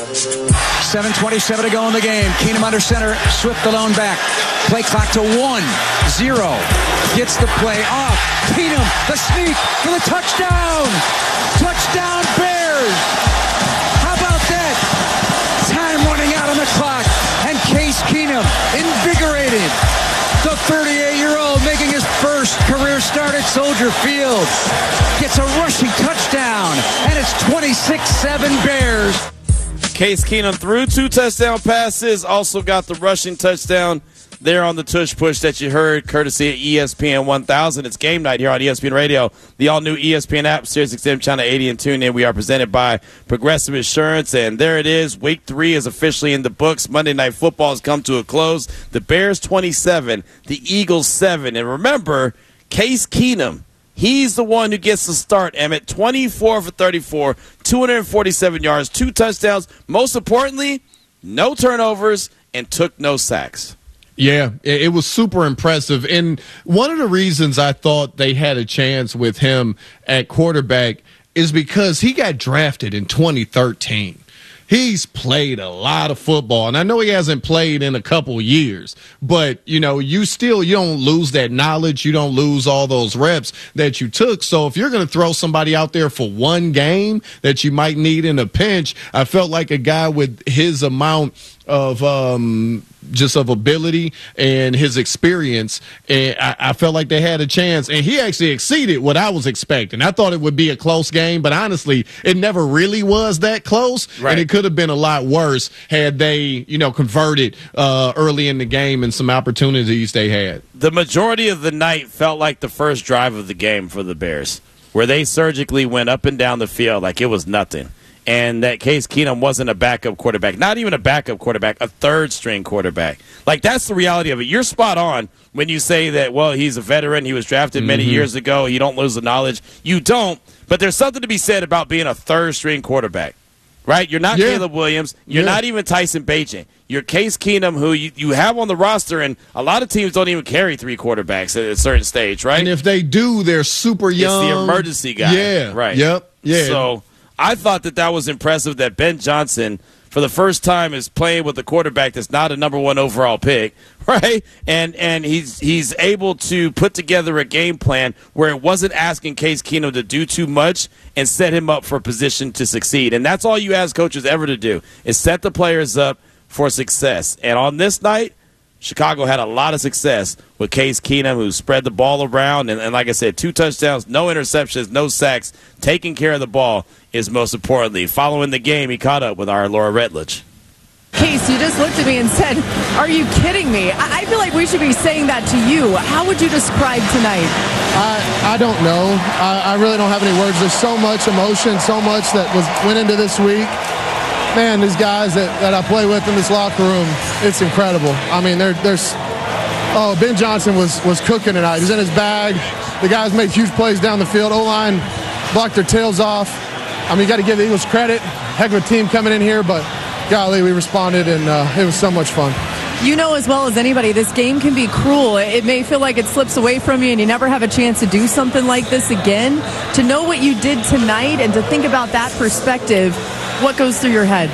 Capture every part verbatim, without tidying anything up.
seven twenty-seven to go in the game. Keenum under center. Swift alone back. Play clock to one. Zero. Gets the play off. Keenum, the sneak for the touchdown. Touchdown Bears. How about that? Time running out on the clock. And Case Keenum, invigorated. The thirty-eight-year-old making his first career start at Soldier Field. Gets a rushing touchdown. And it's twenty-six seven Bears. Case Keenum threw two touchdown passes, also got the rushing touchdown there on the tush push that you heard, courtesy of E S P N one thousand. It's game night here on E S P N Radio, the all-new E S P N app, Sirius X M Channel eighty, and tune in. We are presented by Progressive Insurance, and there it is. Week three is officially in the books. Monday Night Football has come to a close. The Bears twenty-seven, the Eagles seven. And remember, Case Keenum, he's the one who gets the start, Emmett. twenty-four for thirty-four, two hundred forty-seven yards, two touchdowns. Most importantly, no turnovers and took no sacks. Yeah, it was super impressive. And one of the reasons I thought they had a chance with him at quarterback is because he got drafted in twenty thirteen. He's played a lot of football, and I know he hasn't played in a couple years, but, you know, you still, you don't lose that knowledge. You don't lose all those reps that you took. So if you're going to throw somebody out there for one game that you might need in a pinch, I felt like a guy with his amount of um, just of ability and his experience, and I, I felt like they had a chance, and he actually exceeded what I was expecting. I thought it would be a close game, but honestly, it never really was that close, right. And it could have been a lot worse had they, you know, converted uh, early in the game and some opportunities they had. The majority of the night felt like the first drive of the game for the Bears, where they surgically went up and down the field like it was nothing. And that Case Keenum wasn't a backup quarterback, not even a backup quarterback, a third-string quarterback. Like, that's the reality of it. You're spot on when you say that, well, he's a veteran, he was drafted many mm-hmm. years ago, you don't lose the knowledge. You don't, but there's something to be said about being a third-string quarterback, right? You're not yeah. Caleb Williams. You're yeah. not even Tyson Bagent. You're Case Keenum, who you, you have on the roster, and a lot of teams don't even carry three quarterbacks at a certain stage, right? And if they do, they're super young. It's the emergency guy. Yeah. Right. Yep. Yeah. So I thought that that was impressive that Ben Johnson, for the first time, is playing with a quarterback that's not a number one overall pick, right? And and he's he's able to put together a game plan where it wasn't asking Case Keenum to do too much and set him up for a position to succeed. And that's all you ask coaches ever to do, is set the players up for success. And on this night, Chicago had a lot of success with Case Keenum, who spread the ball around. And, and like I said, two touchdowns, no interceptions, no sacks. Taking care of the ball is most importantly. Following the game, he caught up with our Laura Retledge. Case, you just looked at me and said, are you kidding me? I, I feel like we should be saying that to you. How would you describe tonight? I, I don't know. I, I really don't have any words. There's so much emotion, so much that was went into this week. Man, these guys that, that I play with in this locker room, it's incredible. I mean, they're, there's oh, Ben Johnson was, was cooking tonight. He's in his bag. The guys made huge plays down the field. O-line blocked their tails off. I mean, you got to give the Eagles credit. Heck of a team coming in here, but golly, we responded, and uh, it was so much fun. You know as well as anybody, this game can be cruel. It may feel like it slips away from you and you never have a chance to do something like this again. To know what you did tonight and to think about that perspective, what goes through your head?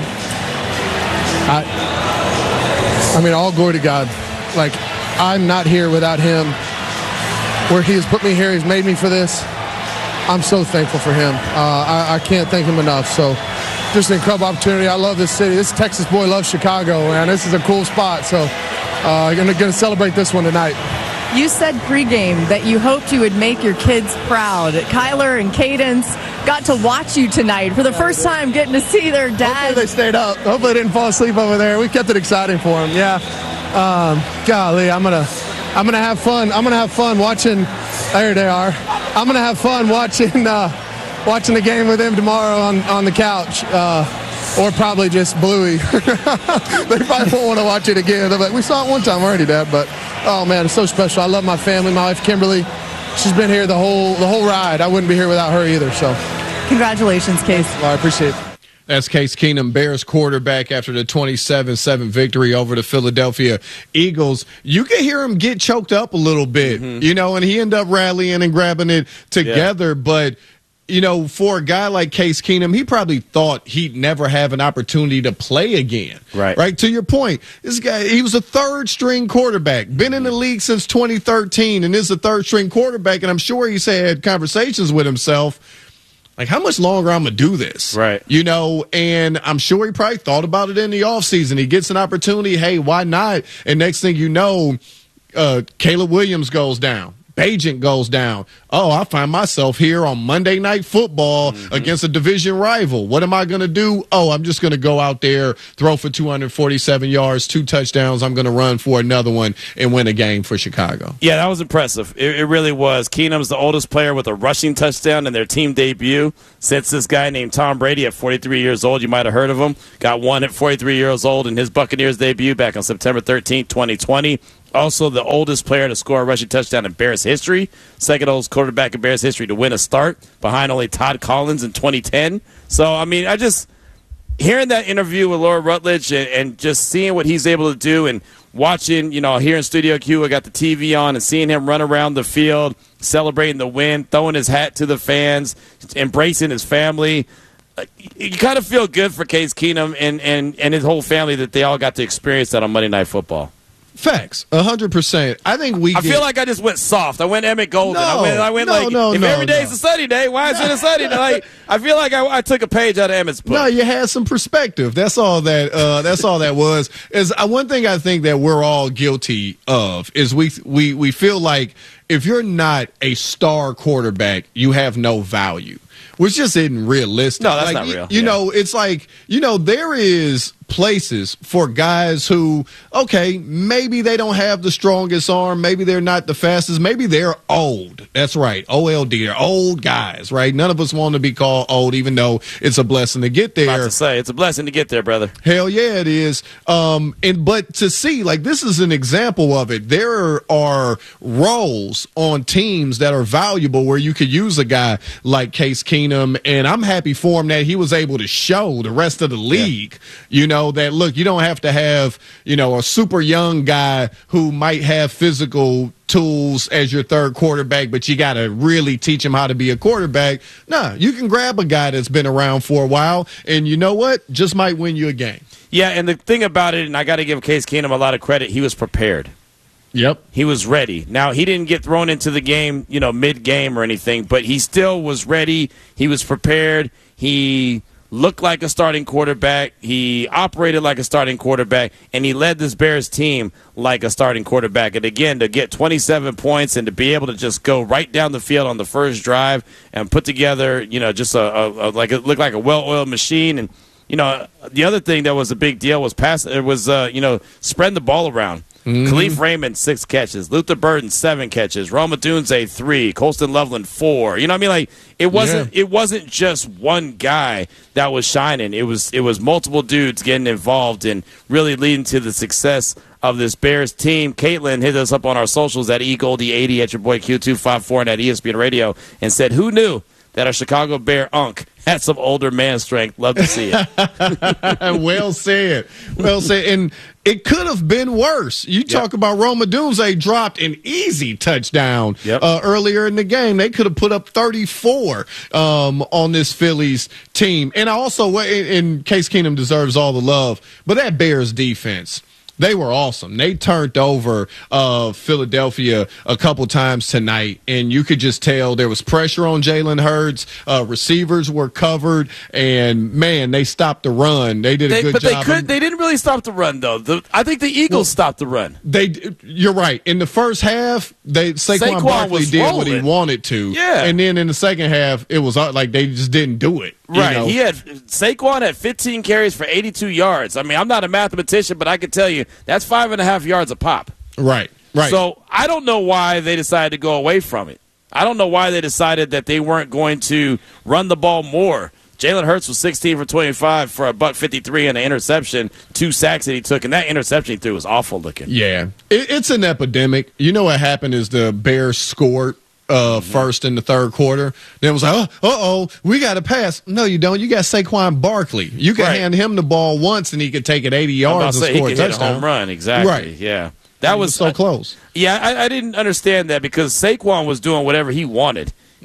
I, I mean, all glory to God. Like, I'm not here without him. Where he has put me here, he's made me for this. I'm so thankful for him. Uh, I, I can't thank him enough. So, just an incredible opportunity. I love this city. This Texas boy loves Chicago, man. This is a cool spot. So, uh, I'm going to celebrate this one tonight. You said pregame that you hoped you would make your kids proud. Kyler and Cadence got to watch you tonight for the first time, getting to see their dad. Hopefully they stayed up. Hopefully they didn't fall asleep over there. We kept it exciting for them. Yeah. Um, golly, I'm gonna, I'm gonna have fun. I'm gonna have fun watching. There they are. I'm gonna have fun watching, uh, watching the game with them tomorrow on on the couch. Uh, Or probably just Bluey. They probably won't want to watch it again. They're like, we saw it one time already, Dad. But oh man, it's so special. I love my family. My wife Kimberly, she's been here the whole the whole ride. I wouldn't be here without her either. So, congratulations, Case. Well, I appreciate it. That's Case Keenum, Bears quarterback, after the twenty-seven seven victory over the Philadelphia Eagles. You can hear him get choked up a little bit, mm-hmm. you know, and he ended up rallying and grabbing it together. Yeah. But you know, for a guy like Case Keenum, he probably thought he'd never have an opportunity to play again. Right. Right. To your point, this guy, he was a third string quarterback, been in the league since twenty thirteen, and is a third string quarterback. And I'm sure he's had conversations with himself, like, how much longer I'm going to do this? Right. You know, and I'm sure he probably thought about it in the offseason. He gets an opportunity. Hey, why not? And next thing you know, uh, Caleb Williams goes down. Bagent goes down. Oh, I find myself here on Monday Night Football mm-hmm. against a division rival. What am I going to do? Oh, I'm just going to go out there, throw for two hundred forty-seven yards, two touchdowns. I'm going to run for another one and win a game for Chicago. Yeah, that was impressive. It, it really was. Keenum's the oldest player with a rushing touchdown in their team debut since this guy named Tom Brady at forty-three years old. You might have heard of him. Got one at forty-three years old in his Buccaneers debut back on September thirteenth, twenty twenty. Also, the oldest player to score a rushing touchdown in Bears history. Second oldest quarterback in Bears history to win a start, behind only Todd Collins in twenty ten. So, I mean, I just hearing that interview with Laura Rutledge and, and just seeing what he's able to do and watching, you know, here in Studio Q, I got the T V on and seeing him run around the field, celebrating the win, throwing his hat to the fans, embracing his family. You kind of feel good for Case Keenum and, and, and his whole family that they all got to experience that on Monday Night Football. Facts, a hundred percent. I think we. I get, feel like I just went soft. I went Emmett Golden. No, I went. I went no, like no, if no, every day's no. a sunny day, why is it a sunny day? Like, I feel like I, I took a page out of Emmett's book. No, you had some perspective. That's all that. Uh, that's all that was. Is uh, one thing I think that we're all guilty of is we we we feel like if you're not a star quarterback, you have no value. Which just isn't realistic. No, that's like, not you, real. You yeah. know, it's like, you know, there is places for guys who, okay, maybe they don't have the strongest arm. Maybe they're not the fastest. Maybe they're old. That's right. O L D. They're old guys, right? None of us want to be called old, even though it's a blessing to get there. About to say, it's a blessing to get there, brother. Hell yeah, it is. Um, and but to see, like, this is an example of it. There are roles on teams that are valuable where you could use a guy like Case Keenum, and I'm happy for him that he was able to show the rest of the league, yeah. you know, that, look, you don't have to have, you know, a super young guy who might have physical tools as your third quarterback, but you got to really teach him how to be a quarterback. Nah, you can grab a guy that's been around for a while, and you know what? Just might win you a game. Yeah, and the thing about it, and I got to give Case Keenum a lot of credit, he was prepared. Yep. He was ready. Now, he didn't get thrown into the game, you know, mid-game or anything, but he still was ready. He was prepared. He looked like a starting quarterback. He operated like a starting quarterback, and he led this Bears team like a starting quarterback. And, again, to get twenty-seven points and to be able to just go right down the field on the first drive and put together, you know, just a, a, a like it looked like a well-oiled machine. And, you know, the other thing that was a big deal was pass. It was, uh, you know, spreading the ball around. Mm-hmm. Khalif Raymond, six catches. Luther Burden, seven catches. Rome Odunze, three. Colston Loveland, four. You know what I mean? Like, it wasn't yeah. it wasn't just one guy that was shining. It was it was multiple dudes getting involved and really leading to the success of this Bears team. Caitlin hit us up on our socials at E Goldie eighty at your boy Q two fifty-four and at E S P N Radio and said, who knew that a Chicago Bear unk had some older man strength? Love to see it. Well said. Well said. And it could have been worse. You talk yep. about Rome Odunze dropped an easy touchdown yep. uh, earlier in the game. They could have put up thirty-four um, on this Phillies team. And I also, in, in Case Keenum deserves all the love, but that Bears defense, they were awesome. They turned over uh, Philadelphia a couple times tonight, and you could just tell there was pressure on Jalen Hurts. Uh, receivers were covered, and, man, they stopped the run. They did a they, good but job. But they could. They didn't really stop the run, though. The, I think the Eagles well, stopped the run. They, You're right. In the first half, they Saquon, Saquon Barkley did rolling. what he wanted to. Yeah. And then in the second half, it was like they just didn't do it. Right. You know? He had Saquon had fifteen carries for eighty-two yards. I mean, I'm not a mathematician, but I can tell you that's five and a half yards a pop. Right. Right. So I don't know why they decided to go away from it. I don't know why they decided that they weren't going to run the ball more. Jalen Hurts was sixteen for twenty-five for a buck fifty-three and an interception, two sacks that he took, and that interception he threw was awful looking. Yeah. It, it's an epidemic. You know what happened is the Bears scored Uh, mm-hmm. first in the third quarter. Then it was like, oh, uh-oh, we got to pass. No, you don't. You got Saquon Barkley. You can right. hand him the ball once, and he could take it eighty yards and say, score he a could touchdown. Hit a home run, exactly. Right. Yeah. That was, was so uh, close. Yeah, I, I didn't understand that because Saquon was doing whatever he wanted.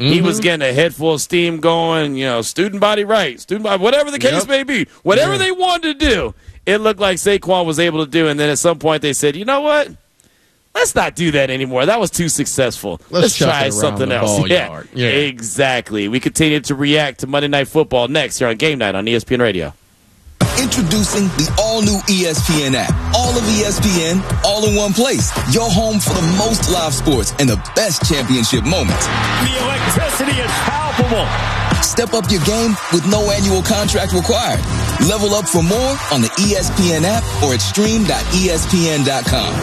Mm-hmm. He was getting a head full of steam going, you know, student body right, student body, whatever the case yep. may be, whatever yeah. they wanted to do, it looked like Saquon was able to do. And then at some point they said, you know what? Let's not do that anymore. That was too successful. Let's, Let's try something else. Yeah, yeah, exactly. We continue to react to Monday Night Football next here on Game Night on E S P N Radio. Introducing the all-new E S P N app. All of E S P N, all in one place. Your home for the most live sports and the best championship moments. The electricity is palpable. Step up your game with no annual contract required. Level up for more on the E S P N app or at stream dot E S P N dot com.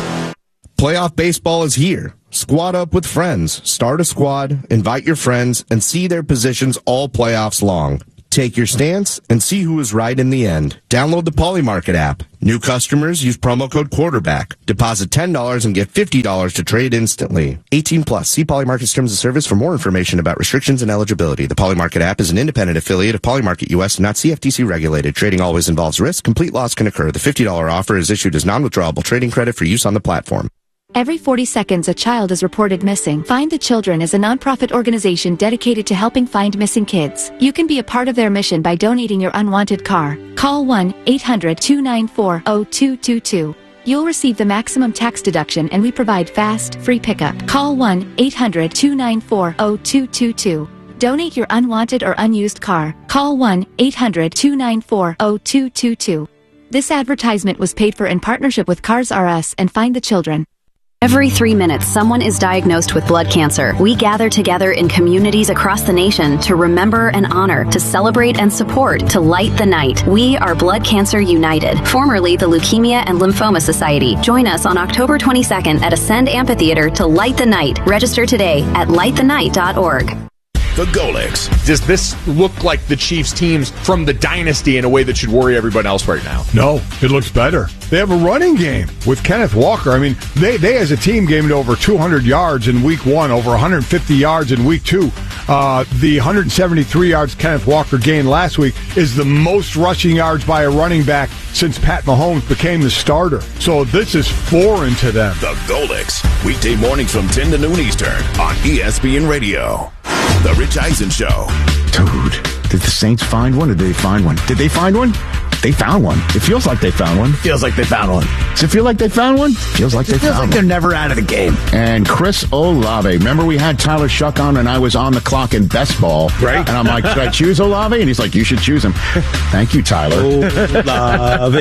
Playoff baseball is here. Squad up with friends. Start a squad, invite your friends, and see their positions all playoffs long. Take your stance and see who is right in the end. Download the Polymarket app. New customers use promo code quarterback. Deposit ten dollars and get fifty dollars to trade instantly. eighteen plus. See Polymarket's terms of service for more information about restrictions and eligibility. The Polymarket app is an independent affiliate of Polymarket U S and not C F T C regulated. Trading always involves risk. Complete loss can occur. The fifty dollars offer is issued as non-withdrawable trading credit for use on the platform. Every forty seconds, a child is reported missing. Find the Children is a nonprofit organization dedicated to helping find missing kids. You can be a part of their mission by donating your unwanted car. Call one eight hundred two nine four zero two two two. You'll receive the maximum tax deduction and we provide fast, free pickup. Call one eight hundred two nine four zero two two two. Donate your unwanted or unused car. Call one eight hundred two nine four zero two two two. This advertisement was paid for in partnership with Cars R Us and Find the Children. Every three minutes, someone is diagnosed with blood cancer. We gather together in communities across the nation to remember and honor, to celebrate and support, to light the night. We are Blood Cancer United, formerly the Leukemia and Lymphoma Society. Join us on October twenty-second at Ascend Amphitheater to light the night. Register today at light the night dot org. The Golics. Does this look like the Chiefs teams from the dynasty in a way that should worry everyone else right now? No, it looks better. They have a running game with Kenneth Walker. I mean, they, they as a team gained over two hundred yards in week one, over one hundred fifty yards in week two. Uh, the one hundred seventy-three yards Kenneth Walker gained last week is the most rushing yards by a running back since Pat Mahomes became the starter. So this is foreign to them. The Golics. Weekday mornings from ten to noon Eastern on E S P N Radio. The Rich Eisen Show. Dude, did the Saints find one or did they find one? Did they find one? They found one. It feels like they found one. Feels like they found one. Does it feel like they found one? Feels like it they feels found like one. They're never out of the game. And Chris Olave. Remember we had Tyler Shuck on and I was on the clock in best ball. Right. And I'm like, should I choose Olave? And he's like, you should choose him. Thank you, Tyler. Olave.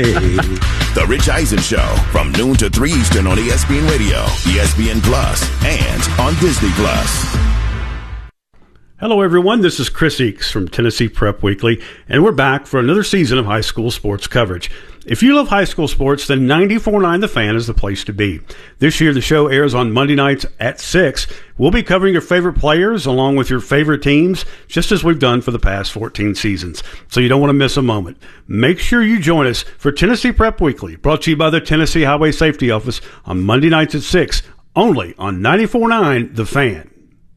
The Rich Eisen Show from noon to three Eastern on E S P N Radio, E S P N Plus, and on Disney Plus. Hello, everyone. This is Chris Eakes from Tennessee Prep Weekly, and we're back for another season of high school sports coverage. If you love high school sports, then ninety-four point nine The Fan is the place to be. This year, the show airs on Monday nights at six. We'll be covering your favorite players along with your favorite teams, just as we've done for the past fourteen seasons. So you don't want to miss a moment. Make sure you join us for Tennessee Prep Weekly, brought to you by the Tennessee Highway Safety Office on Monday nights at six, only on ninety-four point nine The Fan.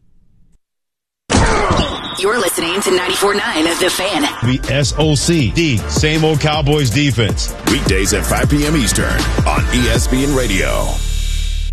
You're listening to ninety-four point nine The Fan. The S O C D, same old Cowboys defense. Weekdays at five p.m. Eastern on E S P N Radio.